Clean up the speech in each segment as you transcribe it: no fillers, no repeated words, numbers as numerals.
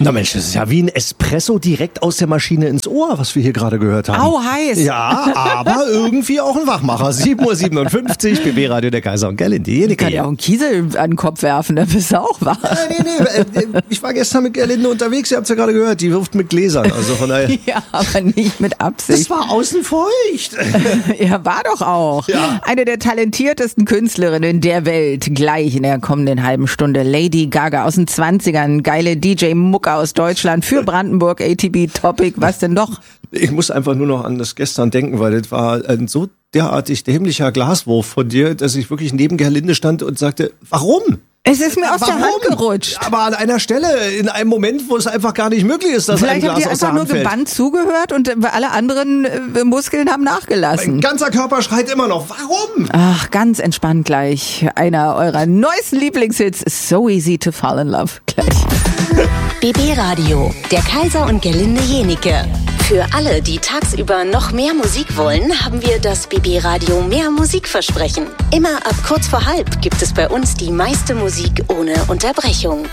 Na Mensch, das ist ja wie ein Espresso direkt aus der Maschine ins Ohr, was wir hier gerade gehört haben. Au, heiß. Ja, aber irgendwie auch ein Wachmacher. 7:57 Uhr, BB Radio, der Kaiser und Gerlinde. Kann ja auch einen Kiesel an den Kopf werfen, dann bist du auch wach. Nee. Ich war gestern mit Gerlinde unterwegs, ihr habt's ja gerade gehört, die wirft mit Gläsern. Also von daher. Ja, aber nicht mit Absicht. Das war außen feucht. Ja, war doch auch. Ja. Eine der talentiertesten Künstlerinnen der Welt. Gleich in der kommenden halben Stunde. Lady Gaga aus den 20ern. Geile DJ-Mucke aus Deutschland für Brandenburg. ATB Topic. Was denn noch? Ich muss einfach nur noch an das gestern denken, weil das war ein so derartig dämlicher Glaswurf von dir, dass ich wirklich neben Gerlinde stand und sagte, warum? Es ist mir aus der Hand gerutscht. Aber an einer Stelle, in einem Moment, wo es einfach gar nicht möglich ist, dass Vielleicht ein habt Glas ihr aus der einfach Hand nur fällt. gebannt zugehört und alle anderen Muskeln haben nachgelassen. Mein ganzer Körper schreit immer noch. Warum? Ach, ganz entspannt gleich. Einer eurer neuesten Lieblingshits, So Easy to Fall in Love. Gleich. BB Radio, der Kaiser und Gerlinde Jenike. Für alle, die tagsüber noch mehr Musik wollen, haben wir das BB Radio Mehr Musikversprechen. Immer ab kurz vor halb gibt es bei uns die meiste Musik ohne Unterbrechung.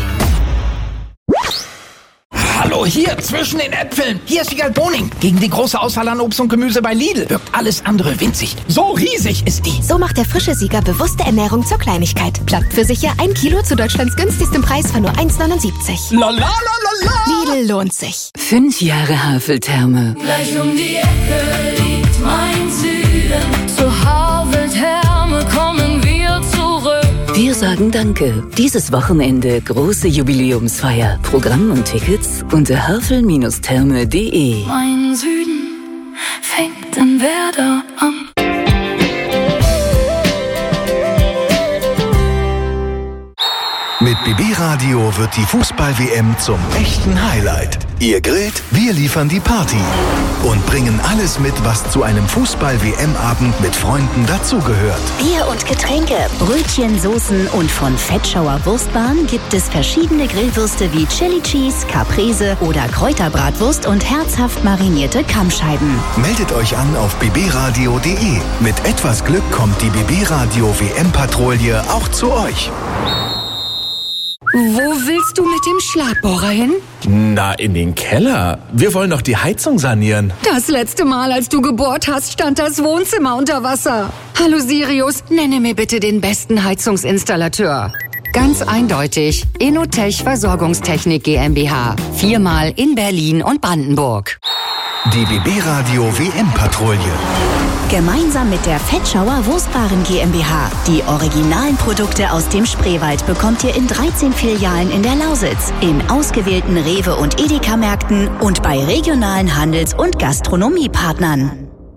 Hallo, hier zwischen den Äpfeln. Hier ist Wiegald Boning. Gegen die große Auswahl an Obst und Gemüse bei Lidl wirkt alles andere winzig. So riesig ist die. So macht der frische Sieger bewusste Ernährung zur Kleinigkeit. Plappt für sicher 1 Kilo zu Deutschlands günstigstem Preis von nur 1,79. La la la la la. Lidl lohnt sich. 5 Jahre Haveltherme. Gleich um die Ecke liegt mein Süden. Zur Haveltherme kommen wir zurück. Wir sagen Danke. Dieses Wochenende große Jubiläumsfeier. Programm und Tickets unter havel-therme.de. Mein Süden fängt in Werder an. Mit BB Radio wird die Fußball-WM zum echten Highlight. Ihr grillt, wir liefern die Party und bringen alles mit, was zu einem Fußball-WM-Abend mit Freunden dazugehört. Bier und Getränke, Brötchen, Soßen und von Fettschauer Wurstbahn gibt es verschiedene Grillwürste wie Chili Cheese, Caprese oder Kräuterbratwurst und herzhaft marinierte Kammscheiben. Meldet euch an auf bbradio.de. Mit etwas Glück kommt die BB Radio WM-Patrouille auch zu euch. Wo willst du mit dem Schlagbohrer hin? Na, in den Keller. Wir wollen doch die Heizung sanieren. Das letzte Mal, als du gebohrt hast, stand das Wohnzimmer unter Wasser. Hallo Sirius, nenne mir bitte den besten Heizungsinstallateur. Ganz eindeutig, Inotech Versorgungstechnik GmbH. 4-mal in Berlin und Brandenburg. Die BB Radio WM-Patrouille. Gemeinsam mit der Fettschauer Wurstbaren GmbH. Die originalen Produkte aus dem Spreewald bekommt ihr in 13 Filialen in der Lausitz, in ausgewählten Rewe- und Edeka-Märkten und bei regionalen Handels- und Gastronomiepartnern.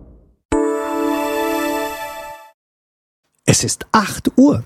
Es ist 8 Uhr.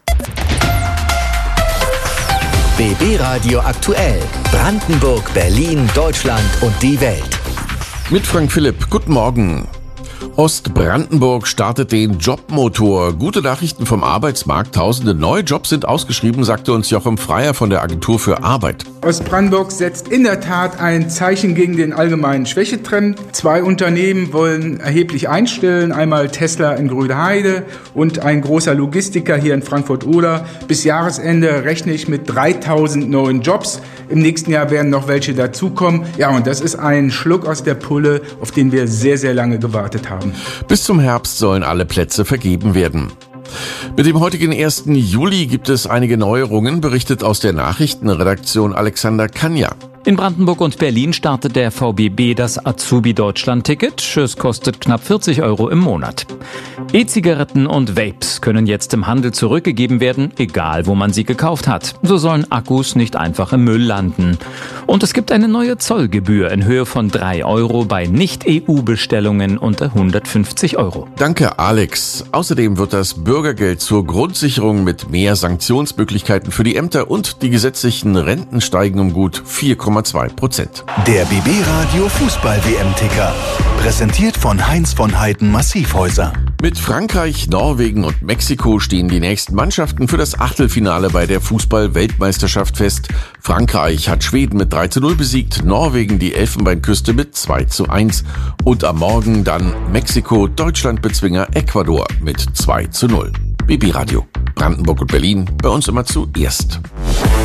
BB Radio aktuell. Brandenburg, Berlin, Deutschland und die Welt. Mit Frank Philipp, guten Morgen. Ostbrandenburg startet den Jobmotor. Gute Nachrichten vom Arbeitsmarkt. Tausende neue Jobs sind ausgeschrieben, sagte uns Jochen Freier von der Agentur für Arbeit. Ostbrandenburg setzt in der Tat ein Zeichen gegen den allgemeinen Schwächetrend. 2 Unternehmen wollen erheblich einstellen. Einmal Tesla in Grünheide und ein großer Logistiker hier in Frankfurt-Oder. Bis Jahresende rechne ich mit 3000 neuen Jobs. Im nächsten Jahr werden noch welche dazukommen. Ja, und das ist ein Schluck aus der Pulle, auf den wir sehr, sehr lange gewartet haben. Bis zum Herbst sollen alle Plätze vergeben werden. Mit dem heutigen 1. Juli gibt es einige Neuerungen, berichtet aus der Nachrichtenredaktion Alexander Kanja. In Brandenburg und Berlin startet der VBB das Azubi-Deutschland-Ticket. Es kostet knapp 40 € im Monat. E-Zigaretten und Vapes können jetzt im Handel zurückgegeben werden, egal wo man sie gekauft hat. So sollen Akkus nicht einfach im Müll landen. Und es gibt eine neue Zollgebühr in Höhe von 3 € bei Nicht-EU-Bestellungen unter 150 €. Danke, Alex. Außerdem wird das Bürgergeld zur Grundsicherung mit mehr Sanktionsmöglichkeiten für die Ämter und die gesetzlichen Renten steigen um gut 4,2%. Der BB Radio Fußball-WM-Ticker. Präsentiert von Heinz von Heiden Massivhäuser. Mit Frankreich, Norwegen und Mexiko stehen die nächsten Mannschaften für das Achtelfinale bei der Fußball-Weltmeisterschaft fest. Frankreich hat Schweden mit 3:0 besiegt, Norwegen die Elfenbeinküste mit 2:1 und am Morgen dann Mexiko, Deutschland-Bezwinger Ecuador mit 2:0. BB Radio, Brandenburg und Berlin, bei uns immer zuerst.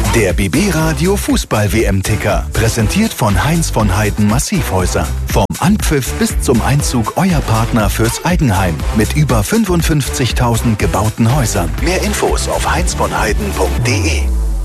Der BB Radio Fußball WM-Ticker. Präsentiert von Heinz von Heiden Massivhäuser. Vom Anpfiff bis zum Einzug euer Partner fürs Eigenheim. Mit über 55.000 gebauten Häusern. Mehr Infos auf heinzvonheiden.de.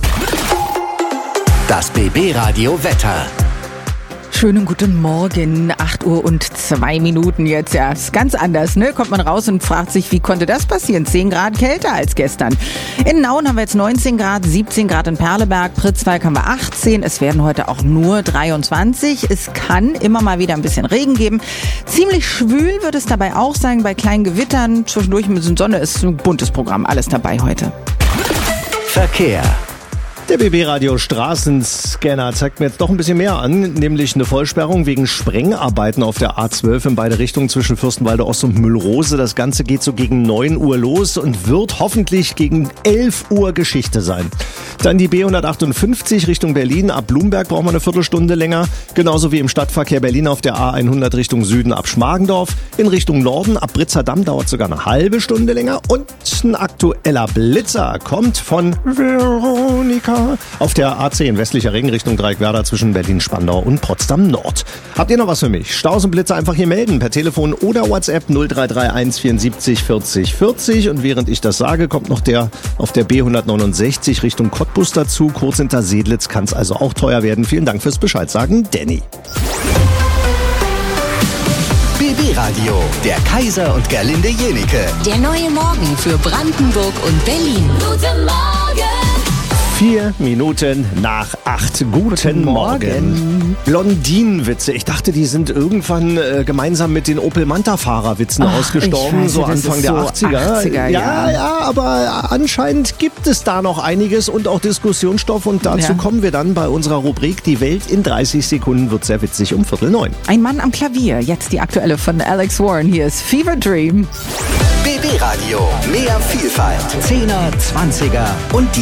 Das BB Radio Wetter. Schönen guten Morgen, 8:02 jetzt. Ja, ist ganz anders, ne? Kommt man raus und fragt sich, wie konnte das passieren? 10 Grad kälter als gestern. In Nauen haben wir jetzt 19 Grad, 17 Grad in Perleberg, Pritzwalk haben wir 18. Es werden heute auch nur 23. Es kann immer mal wieder ein bisschen Regen geben. Ziemlich schwül wird es dabei auch sein, bei kleinen Gewittern. Zwischendurch ein bisschen Sonne, ist ein buntes Programm. Alles dabei heute. Verkehr. Der BB-Radio Straßenscanner zeigt mir jetzt doch ein bisschen mehr an, nämlich eine Vollsperrung wegen Sprengarbeiten auf der A12 in beide Richtungen zwischen Fürstenwalde Ost und Müllrose. Das Ganze geht so gegen 9 Uhr los und wird hoffentlich gegen 11 Uhr Geschichte sein. Dann die B158 Richtung Berlin. Ab Blumberg braucht man eine Viertelstunde länger. Genauso wie im Stadtverkehr Berlin auf der A100 Richtung Süden ab Schmargendorf. In Richtung Norden ab Britzerdamm dauert sogar eine halbe Stunde länger. Und ein aktueller Blitzer kommt von Veronika auf der A10 westlicher Ring Richtung Dreieckwerder zwischen Berlin-Spandau und Potsdam-Nord. Habt ihr noch was für mich? Staus und Blitzer einfach hier melden per Telefon oder WhatsApp 0331 74 40 40. Und während ich das sage, kommt noch der auf der B169 Richtung Cottbus dazu. Kurz hinter Sedlitz kann es also auch teuer werden. Vielen Dank fürs Bescheid sagen, Danny. BB Radio, der Kaiser und Gerlinde Jenike. Der neue Morgen für Brandenburg und Berlin. Guten Morgen! 4 Minuten nach 8. Guten Morgen. Blondinenwitze. Ich dachte, die sind irgendwann gemeinsam mit den Opel Manta-Fahrerwitzen ausgestorben, so Anfang der 80er. Ja, aber anscheinend gibt es da noch einiges und auch Diskussionsstoff. Und dazu kommen wir dann bei unserer Rubrik Die Welt in 30 Sekunden wird sehr witzig um 8:45. Ein Mann am Klavier. Jetzt die aktuelle von Alex Warren. Hier ist Fever Dream. BB Radio, mehr Vielfalt. 10er, 20er und die